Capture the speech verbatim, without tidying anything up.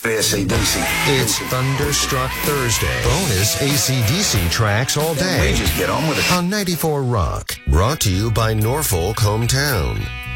A C D C. It's Thunderstruck Thursday. Bonus A C D C tracks all day. We just get on with it. On ninety-four Rock. Brought to you by Norfolk Hometown.